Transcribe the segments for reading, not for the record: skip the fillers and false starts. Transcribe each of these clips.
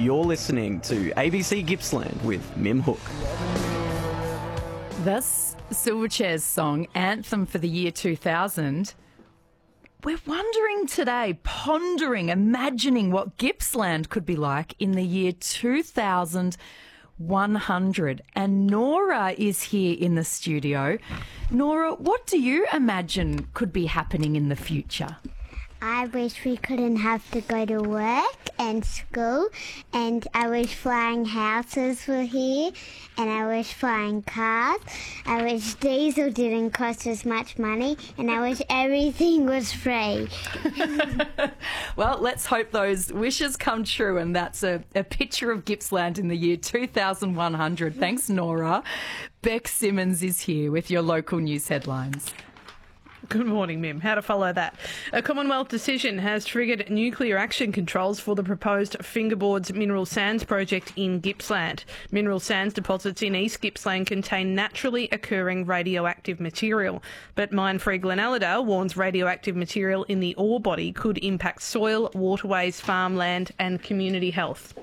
You're listening to ABC Gippsland with Mim Hook. That's Silverchair's song, Anthem for the year 2000. We're wondering today, pondering, imagining what Gippsland could be like in the year 2100. And Nora is here in the studio. Nora, what do you imagine could be happening in the future? I wish we couldn't have to go to work and school, and I wish flying houses were here, and I wish flying cars. I wish diesel didn't cost as much money, and I wish everything was free. Well, let's hope those wishes come true, and that's a picture of Gippsland in the year 2100. Thanks, Nora. Beck Simmons is here with your local news headlines. Good morning, Mim. How to follow that? A Commonwealth decision has triggered nuclear action controls for the proposed Fingerboards mineral sands project in Gippsland. Mineral sands deposits in East Gippsland contain naturally occurring radioactive material, but Mine Free Glenallerdale warns radioactive material in the ore body could impact soil, waterways, farmland and community health.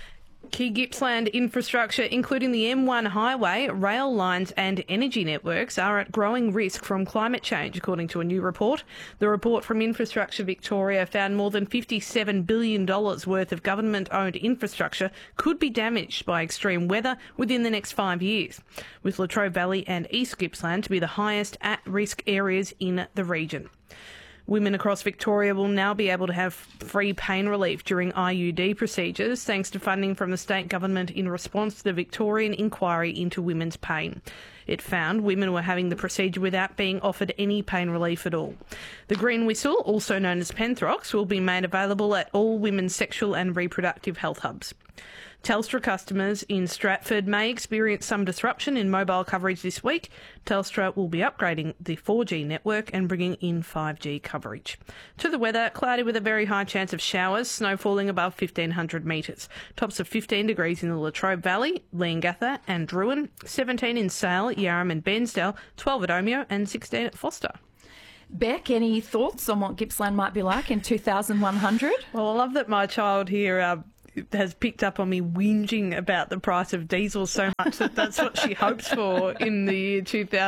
Key Gippsland infrastructure, including the M1 highway, rail lines and energy networks, are at growing risk from climate change, according to a new report. The report from Infrastructure Victoria found more than $57 billion worth of government-owned infrastructure could be damaged by extreme weather within the next 5 years, with Latrobe Valley and East Gippsland to be the highest at-risk areas in the region. Women across Victoria will now be able to have free pain relief during IUD procedures thanks to funding from the state government in response to the Victorian inquiry into women's pain. It found women were having the procedure without being offered any pain relief at all. The green whistle, also known as Penthrox, will be made available at all women's sexual and reproductive health hubs. Telstra customers in Stratford may experience some disruption in mobile coverage this week. Telstra will be upgrading the 4G network and bringing in 5G coverage. To the weather, cloudy with a very high chance of showers, snow falling above 1,500 metres. Tops of 15 degrees in the Latrobe Valley, Leongatha and Druin, 17 in Sale, Yarram and Bairnsdale, 12 at Omeo and 16 at Foster. Beck, any thoughts on what Gippsland might be like in 2100? Well, I love that my child here has picked up on me whinging about the price of diesel so much that that's what she hopes for in the year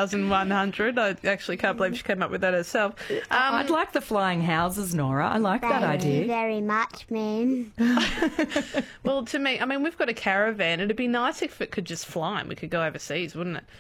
2100. I actually can't believe she came up with that herself. I'd like the flying houses, Nora. I like that idea. Thank you very much, ma'am. Well, to me, I mean, we've got a caravan. It'd be nice if it could just fly and we could go overseas, wouldn't it?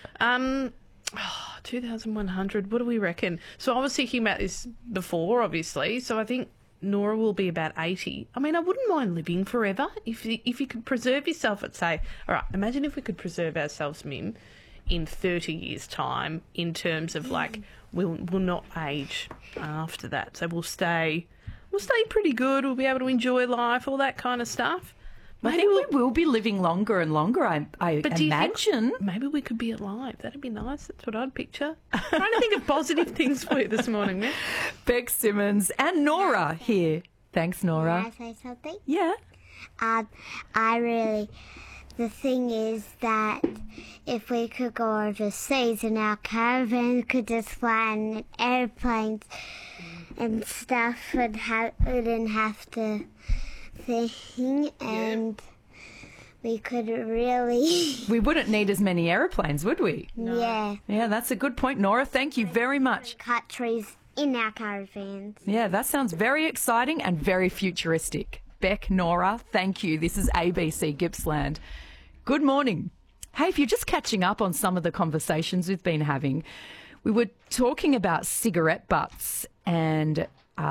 2100, what do we reckon? So I was thinking about this before, obviously, so I think Nora will be about 80. I mean, I wouldn't mind living forever if you could preserve yourself at, say, all right, imagine if we could preserve ourselves, Mim, in 30 years' time in terms of, like, we'll not age after that. So we'll stay pretty good. We'll be able to enjoy life, all that kind of stuff. I think we will be living longer and longer, I imagine. Maybe we could be alive. That'd be nice. That's what I'd picture. Trying to think of positive things for you this morning, man. Beck Simmons and Nora here. Thanks, Nora. Can I say something? Yeah. The thing is that if we could go overseas and our caravan could just fly in airplanes and stuff, wouldn't have to thing, and we could really... We wouldn't need as many aeroplanes, would we? No. Yeah. Yeah, that's a good point, Nora. Thank you very much. Cut trees in our caravans. Yeah, that sounds very exciting and very futuristic. Beck, Nora, thank you. This is ABC Gippsland. Good morning. Hey, if you're just catching up on some of the conversations we've been having, we were talking about cigarette butts and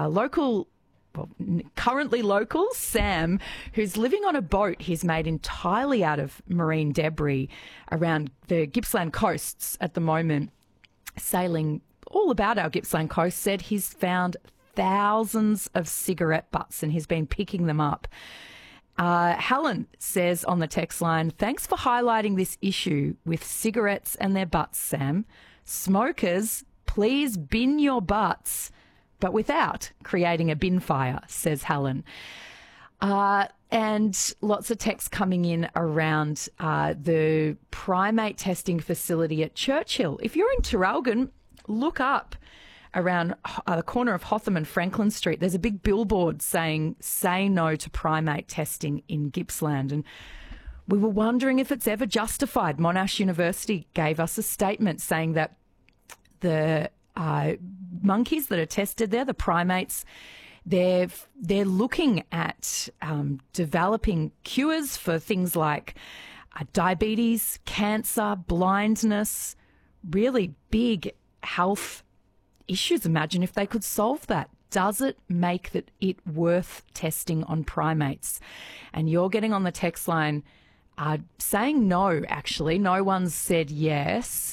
currently local, Sam, who's living on a boat he's made entirely out of marine debris around the Gippsland coasts at the moment, sailing all about our Gippsland coast, said he's found thousands of cigarette butts and he's been picking them up. Helen says on the text line, thanks for highlighting this issue with cigarettes and their butts, Sam. Smokers, please bin your butts, but without creating a bin fire, says Helen. And lots of texts coming in around the primate testing facility at Churchill. If you're in Traralgon, look up around the corner of Hotham and Franklin Street. There's a big billboard saying, "Say no to primate testing in Gippsland." And we were wondering if it's ever justified. Monash University gave us a statement saying that the monkeys that are tested there, the primates, they're looking at developing cures for things like diabetes, cancer, blindness, really big health issues. Imagine if they could solve that. Does it make it worth testing on primates? And you're getting on the text line saying no, actually. No one's said yes.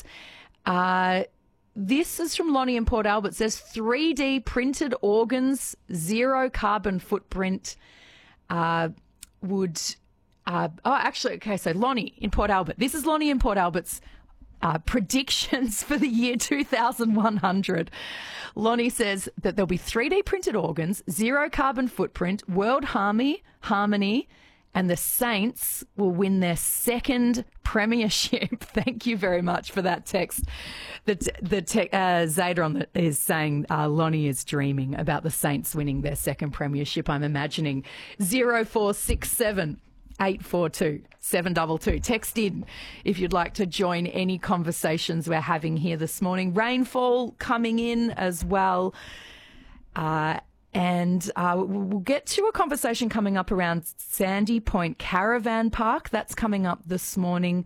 This is from Lonnie in Port Albert. It says 3D printed organs, zero carbon footprint would... so Lonnie in Port Albert. This is Lonnie in Port Albert's predictions for the year 2100. Lonnie says that there'll be 3D printed organs, zero carbon footprint, world harmony, and the Saints will win their second premiership. Thank you very much for that text. Zada is saying Lonnie is dreaming about the Saints winning their second premiership. I'm imagining 0467 842 722. Text in if you'd like to join any conversations we're having here this morning. Rainfall coming in as well. And we'll get to a conversation coming up around Sandy Point Caravan Park. That's coming up this morning.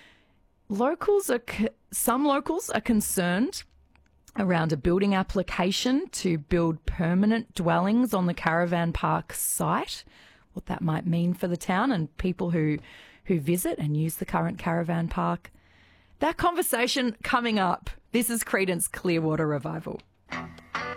Some locals are concerned around a building application to build permanent dwellings on the Caravan Park site, what that might mean for the town and people who visit and use the current Caravan Park. That conversation coming up. This is Creedence Clearwater Revival.